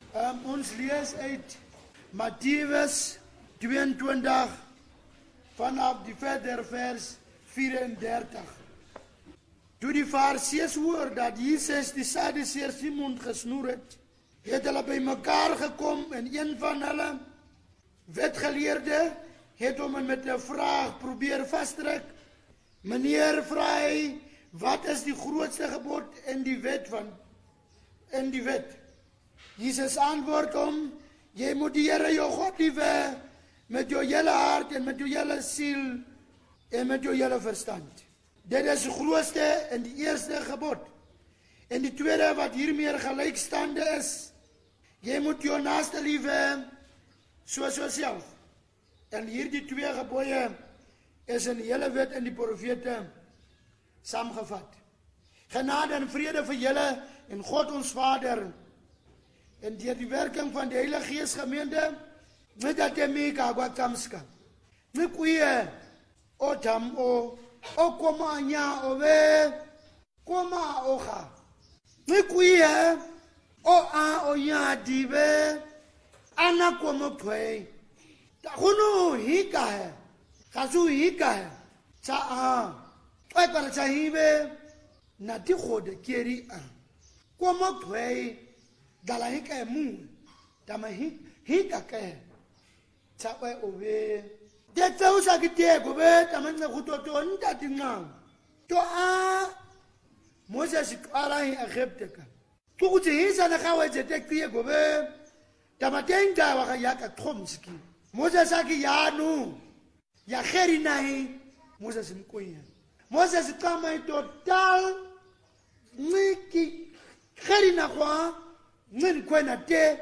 Ons lees uit Mattheus 22 vanaf die verder vers 34. Toe die Fariseërs hoor dat Jesus die Sadduseërs die mond gesnoer het hulle by mekaar gekom en een van hulle, wetgeleerde, het hom met 'n vraag probeer vasdruk. Meneer, vra hy, wat is die grootste gebod in die wet? Jesus antwoord hom, jy moet die Here jou God lief hê met jou hele hart en met jou hele siel en met jou hele verstand. Dit is die grootste en die eerste gebod. En die tweede wat hiermee gelykstaande is, jy moet jou naaste lief hê soos jouself. En hierdie twee gebooie is in die hele wet en die profete saamgevat. Genade en vrede vir julle en God ons Vader en deur die werking van die Heilige Gees gemeente met dat emika kwa kamska. Nikuye otam o komanya owe koma oha. Nikuye o ya dibe ana komo pwe. Ta hono hika hai. Kazu hika hai. Cha Oi para chahibe na ti khode keri komo pwe dala hika mu tama hika ke cha oi owe de tsausa ki te go be tama nne khutoto nta tinga to Moses ala hi Egypte to go tshisa na gawe je te tie go be tama tenga wa ya ka khomski Moses aki ya nu ya kheri nahi Moses mkoya Moses kama total niki kheri na kwa ngin kwena te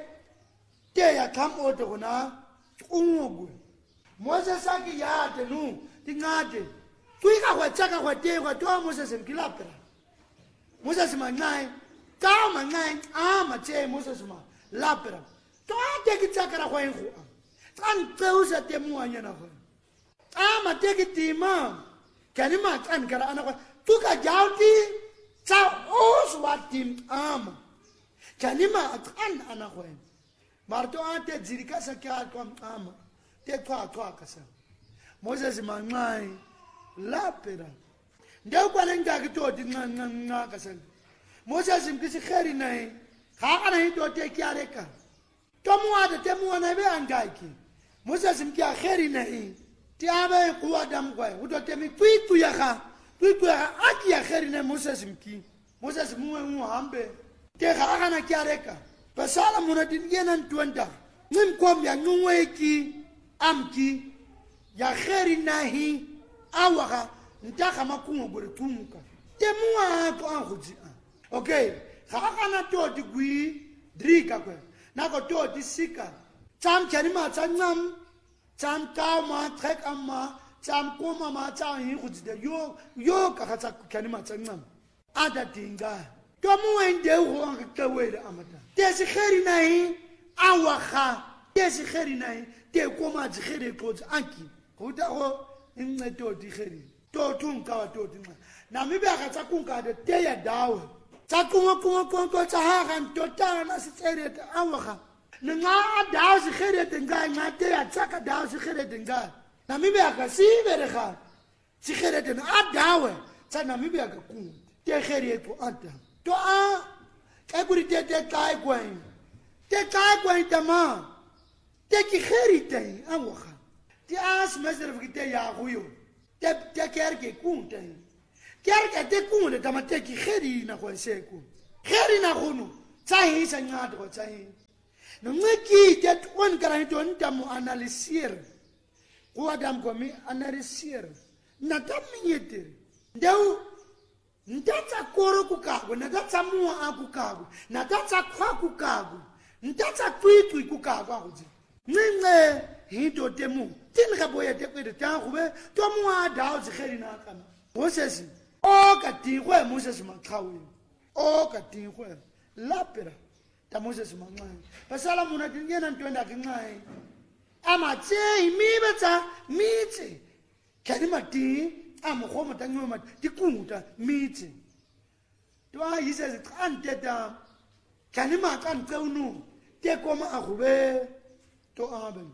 ya kam oto kuna ungugu Moses aki ya te nu tingate tuika kwa chaka kwa te kwa to Moses mkilapra Moses mangai kama ngai ama te Moses ma lapra to ate ki chaka kwa ngu kan teusa te muanya na kwa ama te ki tima kanima kan kara ana kwa tuka jauti cha os watim ama kanima atan ana kwa marto ate zirika sakya kwa ama te twa kasa Moses mangai lapera ndio kwa nanga kitoti nga kasa Moses mkisi kheri nai khana hito te kyareka tomuada temuana be angaiki Moses mkia kheri nai ti abe kuwa dam kwa utotemi twitu ya aki ya kheri nai Moses muwe hambe te khana kyareka pasala munadingena ntwenda nimkwambia nyuweki amki ya kheri nahi awaka ntaka makungo gore tumuka temuwa to anguji okay khana to digwi drika kwa nako to disika cham chanima changam cham kauma trek amma cham koma ma cham hi khujide yo ka khatsa chanima changam ada dinga to muende ho ngakawele amata tesi kheri nahi awakha tesi kheri nahi te koma kheri koz anki kuda ho incedo di kheri to tunka wa to dinga na mibe akatsa kunka de te ya dawe tsakunga tsahagan totana sitserete awakha nga dawe kheri dinga nga te ya tsaka dawe kheri dinga na mibe akasibere kha kheri dinga dawe tsana mibe akakun te kheri to anta to ekuri te kai kwen tama te ki kheri te awakha ti mesere fikite ya huyo te kerke kunte kerke te kunte tama te ki kheri na kwa seku kheri na khunu tsahi sa ngado kwa tsahi no ngeki te on karani to ntamu analyser ko adam ko mi analyser na taminyete ndeu ntatsa koro kukago natatsa muwa akukago natatsa kwa kukago ntatsa kwitu kukago akuzi nne hito temu tinga boya te kwede tangube to muwa dawo zikheri na kana Moses ka tingwe Moses makhawe ka tingwe lapera ta Moses mangai pasala muna tingena ntwenda kingai ama tse imibetsa mitse kanima ti amukhomo tanyoma tikunguta mitse to yise zikanteta kanima kanqewunu te koma a gobe to aben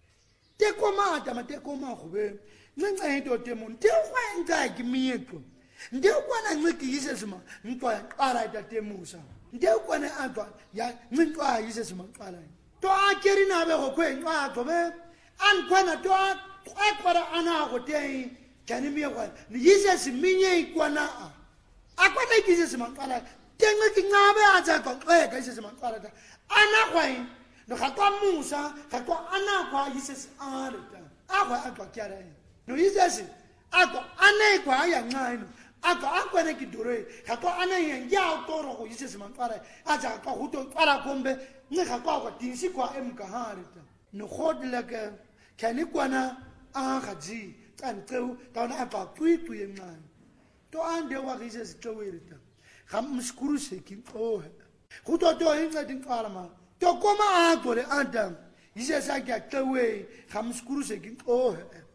te koma atama te koma a gobe ngenxa into temon te kwenza kimiyeko nde kwana nciki yisesima ntwa qala itatemusa nde kwana atwa ya ncintwa yisesima qala to akeri na be go kwenwa atwa be an kwana to akwara ana go te kani miye kwa yisesiminye ikwana akwana yisesima qala tenga kingabe aja ko ka yisesima qala ta ana kwai no khatwa musa khatwa ana kwa yisesi arita akwa atwa kyara no yisesi akwa ana kwa ya ncaino akwa ne kidore akwa ana ya toro ko yisesi manqara aja akwa huto qara kombe ni akwa tinsi kwa emkaharita no khodla ka kani kwana gaji tsantseu tauna apa twitu yencane to ande wa yisesi tsowerita gamskuru sekin oh huto to hinga dinqala ma to koma agore adam yisesi akya tsowe gamskuru sekin oh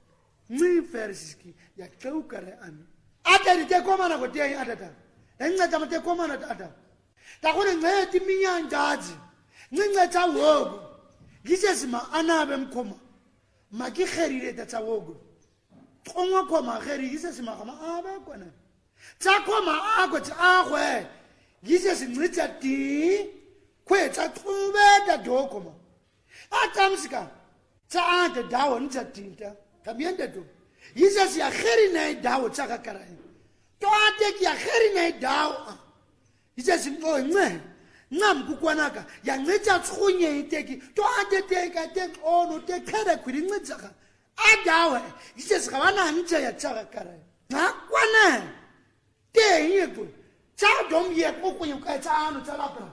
ni versiski ya tsokare an atari te koma na gote atata enga tama te koma na atata ta gone ngeti minyanjaji nginga tsa wogo yisesi ma anabe mkhoma maki kherire ta tsa wogo tongwa khoma kheri yisesi ma kama abe kona tsa khoma ago tsa agwe yisesi ngitsa ti kwetsa tube ta dokoma atamsika tsa ade dawo ntsa tinta kamiende to yisesi ya kheri na dawo tsaka karai to ate ki ya kheri na dawo yisesi ngo nce ngam kukwanaka ya ncecha tshunye iteki to ate teka te ono te khera kwiri ncetsaka adawe yisesi kabana nce ya tsaka karai na kwana te yepo tsa dom ye kokunyu ka tsa anu tsa lapra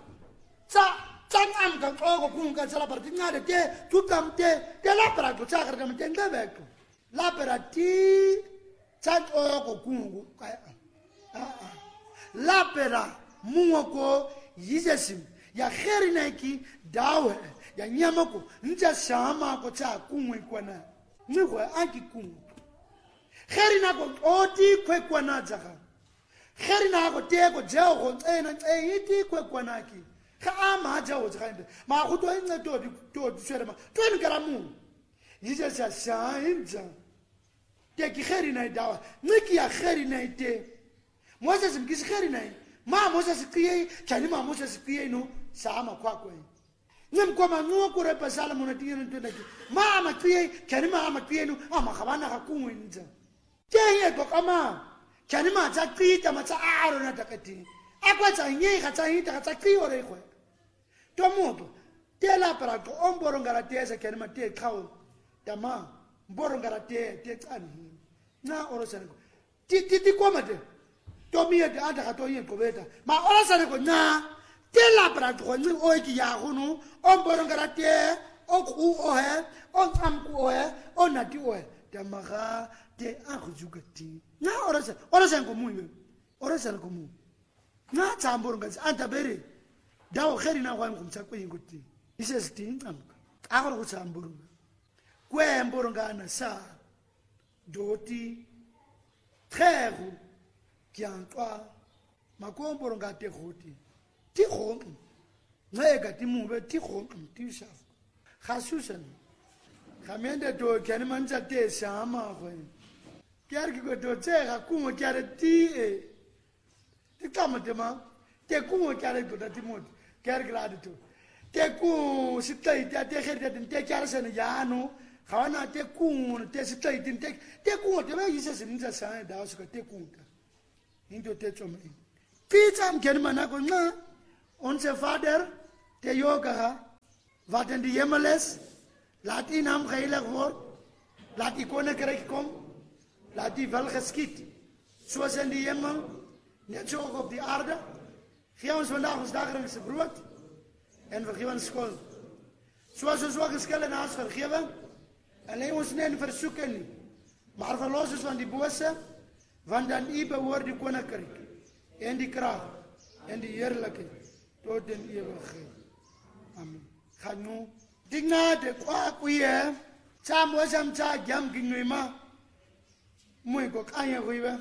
tsa ngam ka ko kunga tsa lapra tingade te tukam te lapra ko tsaka ka mte ngabeko lapera ti chat oko kungu lapera muoko yisesim ya kherinaki dawe ya nyamako nja shama ko cha kungu kwana ngwe aki kungu kherinako oti kwe kwana jaka kherinako te ko jeo ko tsena iti kwe kwana ki kha ama jao jaka ma go to nne to tsere ma to ngaramu yisesi ya shainja te ki kheri na dawa niki ya kheri na ite Moses mkisi kheri na ma Moses kiye chani ma Moses kiye no sama kwa kwa ngem kwa manua ko repa sala mona tiyeno tena ki ma ma kiye chani ma kiye no ama khabana ka kunwenza te ye to kama chani ma tsa kita ma tsa aro na takati akwa tsa nye ka tsa hita ka tsa kiyo re kwa to moto te la para ko omboro ngara tesa chani ma te khawo tama mboro ngara te tsani na orosane ko ti komate to miye de anda ka to yin ko beta ma orosane ko na te la pra ko ni o ki ya hunu omboro ngara te o ku o he o am ku o he o na ti o he tama ga te a go jukati na orosane ko mu orosane ko mu na tsamboro ngazi anda bere dawo kheri na kwa ngumtsa ko yin ko ti ise sting am a go tsamboro kwe mboro ngana sa doti trero kiantwa makomboro ngate khoti ti khong ngeka ti mube ti khong ti shaf khasusan khamende to kene manja te sama khwe kyar ki ko to tsega kumo kyare ti ti kamate ma te kumo kyare ko ti mot kyar grade to te ku sitai te khere te kyar sen yano Kana te kun te sitai tin te kun te ba yise sinza sa da su ka te kun ta indo te chome pizza am ken mana ko na onze vader te yoga wat in die hemel is laat die naam geheilig word laat die koninkryk kom laat die wil geskied soos in die hemel net so op die aarde gee ons vandag ons daglikse brood en vergewe ons skuld soos ons ook geskille na ons vergewe en lei ons nie in versoeking nie, maar verlos ons van die bose, want aan U behoort die koninkryk, en die krag, en die heerlikheid, tot in ewigheid. Amen. Gaan nou, dignade kwa kuye, tsam wasam tsa gyam ginwima, mui ko kanya kuiwe.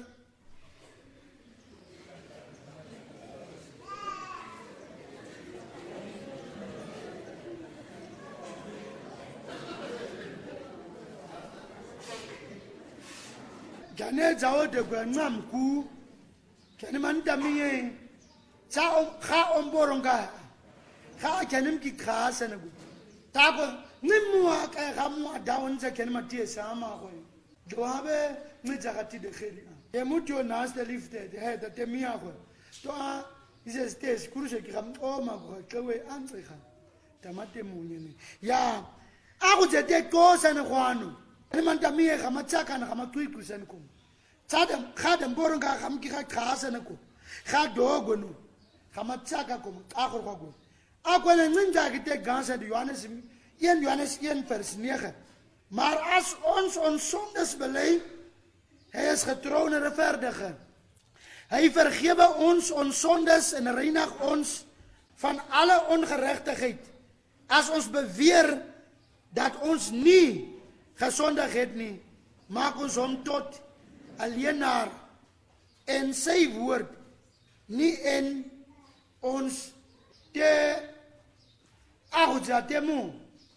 Kane zao de gwanam ku. Kane man damiye. Sa kha omboronga. Kha kanem ki khasa na gu. Ta ko nimwa ka gamwa dawn sa kane matie sama ko. Joabe mizagati de kheli. E mutu nas de lifted he da temia ko. To is stes kurse ki gam o ma ko kewe antsikha. Tamate munyene. Ya aku jete ko sana kwanu. Man damie ga matsaka na ga matwiku sana ko. Tsadam khadam boronga gam ki ga khasa na ko. Ga dogo no. Ga matsaka ko agor ko. Aku na nginja ki te gansa de Johannes 1 vers 9. Maar as ons sondes bely, hy is getrou en regverdig. Hy vergewe ons sondes en reinig ons van alle ongeregtigheid. As ons beweer dat ons nie gesondig het nie, maak ons hom tot 'n leenaar en sy woord nie in ons te agujatemu.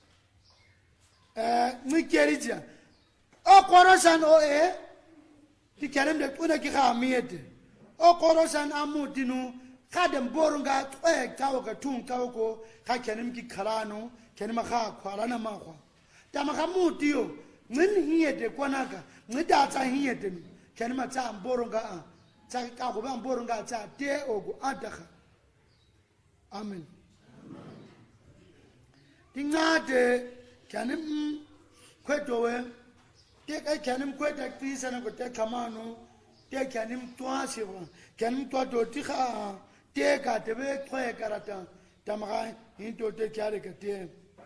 Mikerija. O korosan o ti kerem de una ki khamiyete. O korosan amutinu kadem boronga tawo ka tun tawo ko ka kerem ki kharano kerem kha kharana ma kwa. Tama khamutiyo min hiyete kwanaka ngida tsa hiyete kerem tsa boronga tsa ka go ba boronga tsa te ogu adakha. Amen. Tingade Canim Quetowe, take a canim quet a piece and a take camano, take canim twice, canim totiha, take at the way, try carata, Tamarai, into the caricature.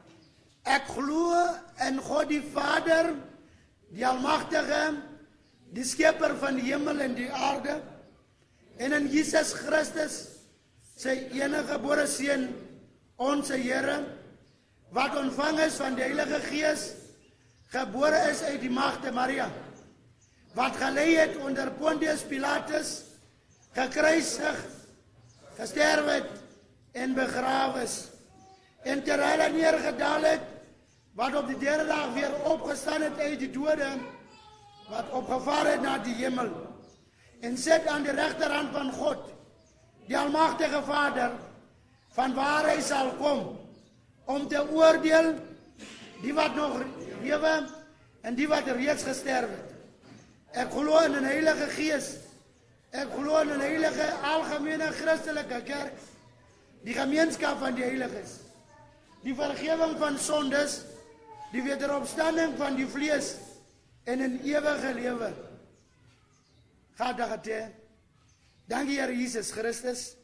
Ekhlua en God die Vader, die Almachtige, die Schepper van die hemel en die aarde, en in Jesus Christus, sy enige gebore Seun, onze Here, wat ontvang is van die Heilige Gees, gebore is uit die Magde Maria, wat gelei het onder Pontius Pilatus, gekruisig, gesterf het en begrawe is, en terwyl hy neergedaal het, wat op die derde dag weer opgestaan het uit die dode, wat opgevaar het na die hemel, en sit aan die regterhand van God, die Almagtige Vader, van waar hy sal kom, om te oordeel die wat nog lewe en die wat reeds gesterf het. Ek glo in 'n Heilige Gees. Ek glo in 'n heilige algemene Christelike kerk, die gemeenskap van die heiliges, die vergifnis van sondes, die wederopstanding van die vlees en 'n ewige lewe. Gadagate. Dankie Here Jesus Christus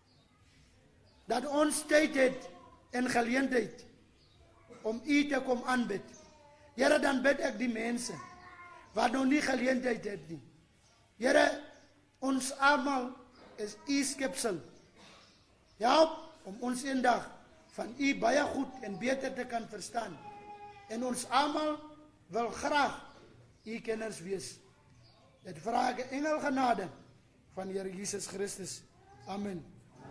dat ons tyd het en geleentheid om U te kom aanbid. Here, dan bid ek die mense wat nog nie geleentheid het nie. Here, ons almal is U skepsel. Help om ons eendag van U baie goed en beter te kan verstaan. En ons almal wil graag U kenners wees. Dit vra ek engel genade van Here Jesus Christus. Amen.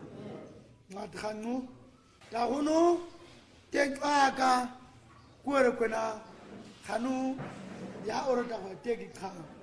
Wat gaan nou? Dahuno denk aga kore kona khanu ya oro da tegi kha